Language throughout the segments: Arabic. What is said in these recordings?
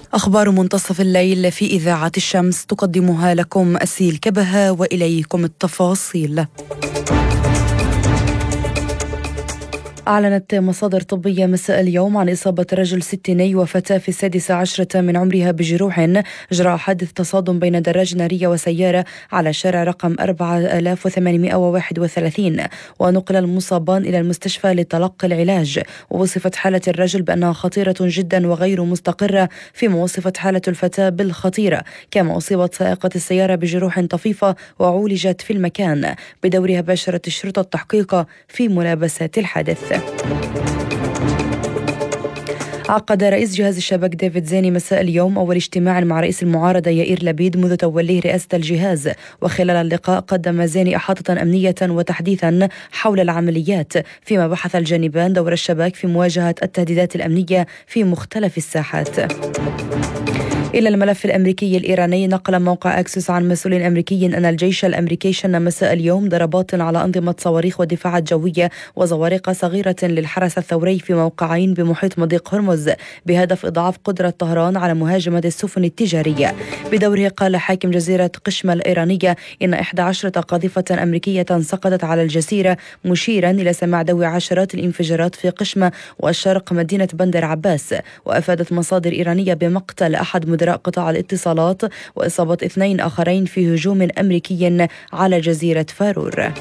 أخبار منتصف الليل في إذاعة الشمس تقدمها لكم أسيل كبهة، وإليكم التفاصيل. أعلنت مصادر طبية مساء اليوم عن إصابة رجل ستيني وفتاة في 16 من عمرها بجروح جراء حادث تصادم بين دراجة نارية وسيارة على شارع رقم 4831، ونقل المصابان إلى المستشفى لتلقي العلاج. ووصفت حالة الرجل بأنها خطيرة جدا وغير مستقرة، فيما وصفت حالة الفتاة بالخطيرة. كما أصيبت سائقة السيارة بجروح طفيفة وعولجت في المكان. بدورها باشرت الشرطة التحقيق في ملابسات الحادث. عقد رئيس جهاز الشبك ديفيد زيني مساء اليوم أول اجتماع مع رئيس المعارضة يائير لبيد منذ توليه رئاسة الجهاز. وخلال اللقاء قدم زيني إحاطة أمنية وتحديثا حول العمليات، فيما بحث الجانبان دور الشباك في مواجهة التهديدات الأمنية في مختلف الساحات. إلى الملف الأمريكي الإيراني، نقل موقع أكسوس عن مسؤول أمريكي أن الجيش الأمريكي شن مساء اليوم ضربات على أنظمة صواريخ ودفاعات جوية وزوارق صغيرة للحرس الثوري في موقعين بمحيط مضيق هرمز، بهدف إضعاف قدرة طهران على مهاجمة السفن التجارية. بدوره قال حاكم جزيرة قشمة الإيرانية إن 11 قاذفة أمريكية سقطت على الجزيرة، مشيرا إلى سماع دوي عشرات الانفجارات في قشمة والشرق مدينة بندر عباس. وأفادت مصادر إيرانية بمقتل أحد مدراء قطاع الاتصالات وإصابة 2 آخرين في هجوم أمريكي على جزيرة فارور.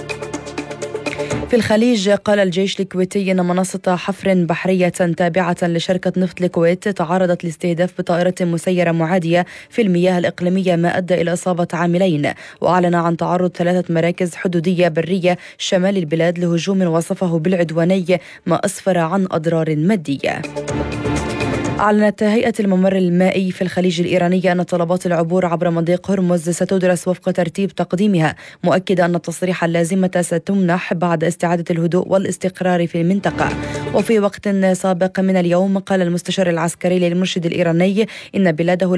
في الخليج، قال الجيش الكويتي أن منصة حفر بحرية تابعة لشركة نفط الكويت تعرضت لاستهداف بطائرة مسيرة معادية في المياه الإقليمية، ما أدى إلى إصابة عاملين. وأعلن عن تعرض 3 مراكز حدودية برية شمال البلاد لهجوم وصفه بالعدواني، ما أسفر عن أضرار مادية. أعلنت هيئة الممر المائي في الخليج الإيراني أن طلبات العبور عبر مضيق هرمز ستدرس وفق ترتيب تقديمها، مؤكدة أن التصريح اللازمة ستمنح بعد استعادة الهدوء والاستقرار في المنطقة. وفي وقت سابق من اليوم، قال المستشار العسكري للمرشد الإيراني إن بلاده